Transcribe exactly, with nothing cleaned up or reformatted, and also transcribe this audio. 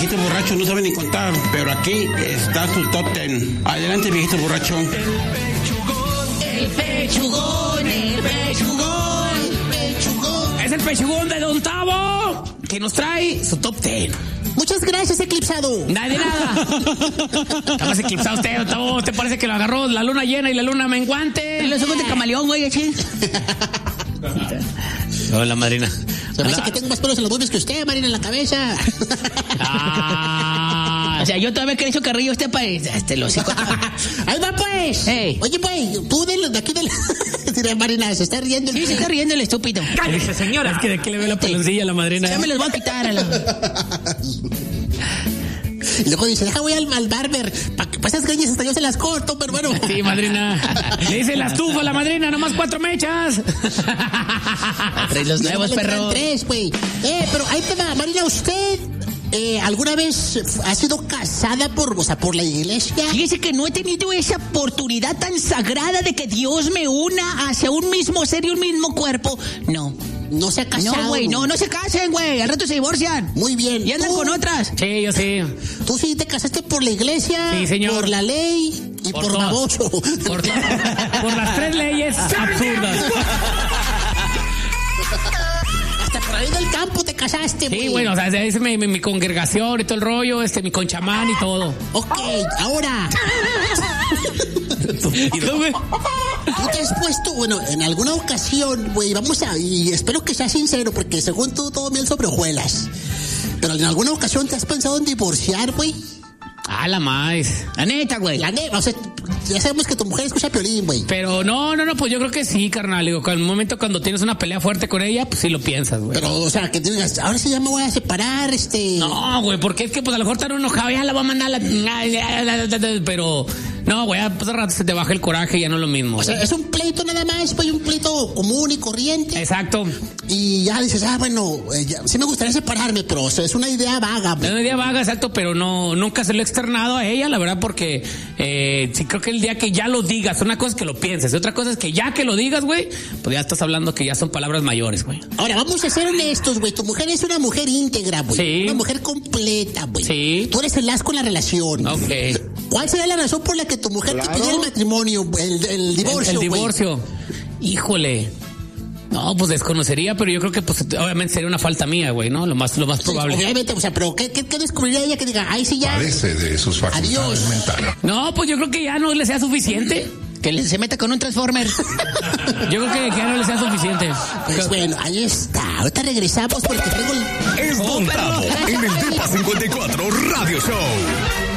viejitos borrachos no saben ni contar, pero aquí está su top ten. Adelante, viejito borracho. El pechugón, el pechugón, el pechugón, el pechugón. Es el pechugón de Don Tavo, que nos trae su top ten. Muchas gracias, eclipsado. Nada de nada. Está más eclipsado usted, Don Tavo. ¿Usted parece que lo agarró la luna llena y la luna menguante? Los ojos de camaleón, güey, así. Hola, madrina. Se me hace que tengo más pelos en los boobies que usted, Marina, en la cabeza. Ah, o sea, yo todavía que hizo carrillo este país. Este lo sé. Ahí va, pues. Hey. Oye, pues, tú de, de aquí de la... Diré, Marina, se está riendo. Sí, se está riendo el estúpido. ¡Cállese, señora! Es que de aquí le veo la peloncilla a la madrina. Ya me los voy a quitar a la... Y luego dice, deja voy al, al barber, para que pues esas greñas hasta yo se las corto, pero bueno. Sí, madrina. Le dice la estufa a la madrina, nomás cuatro mechas. Trae los nuevos, perro. Tres, güey. Eh, pero ahí te va, Marina, usted... Eh, ¿alguna vez ha sido casada por, o sea, por la iglesia? Fíjese que no he tenido esa oportunidad tan sagrada de que Dios me una hacia un mismo ser y un mismo cuerpo. No. No se ha casado. No, güey, no, no se casen, güey. Al rato se divorcian. Muy bien. Y andan ¿Tú? con otras. Sí, yo sí. Tú sí te casaste por la iglesia, sí, señor. Por la ley y por, por baboso. Por, por las tres leyes absurdas. Hasta por ahí del campo te casaste, güey. Sí, bueno, o sea, es mi, mi, mi congregación y todo el rollo, este, mi conchamán y todo. Ok, ahora... ¿Y tú, güey? Tú te has puesto, bueno, en alguna ocasión, güey, vamos a, y espero que seas sincero, porque según tú todo miel sobre hojuelas, pero en alguna ocasión te has pensado en divorciar, güey. Ah, la más. La neta, güey. La neta, o sea, ya sabemos que tu mujer escucha Piolín, güey. Pero no, no, no, pues yo creo que sí, carnal. Digo, en un momento cuando tienes una pelea fuerte con ella, pues sí lo piensas, güey. Pero, o sea, que te digas, ahora sí ya me voy a separar, este... No, güey, porque es que pues a lo mejor estar enojado, ya la va a mandar a la... Pero... No, güey, pues a rato se te baja el coraje y ya no es lo mismo. O sea, es un pleito nada más, pues un pleito común y corriente. Exacto. Y ya dices, ah, bueno, eh, ya, sí me gustaría separarme, pero o sea, es una idea vaga. Es una idea vaga, exacto, pero no, nunca se lo he externado a ella, la verdad, porque eh, sí creo que el día que ya lo digas, una cosa es que lo pienses, otra cosa es que ya que lo digas, güey, pues ya estás hablando que ya son palabras mayores, güey. Ahora, vamos a ser honestos, güey, tu mujer es una mujer íntegra, güey. Sí. Una mujer completa, güey. Sí. Tú eres el asco en la relación. Ok. ¿Cuál sería la razón por la que tu mujer Claro. te pide el matrimonio, el, el divorcio, El, el güey? divorcio. Híjole. No, pues desconocería, pero yo creo que pues obviamente sería una falta mía, güey, ¿no? Lo más, lo más probable. Sí, obviamente, o sea, pero ¿qué, qué, qué descubriría ella que diga, ay, sí, ya? Parece de sus facultades Adiós. mentales. No, pues yo creo que ya no le sea suficiente. Que le- se meta con un Transformer. Yo creo que, que ya no le sea suficiente. Pues bueno, ahí está. Ahorita regresamos porque traigo el... Es Don Tavo en el Depa cincuenta y cuatro Radio Show.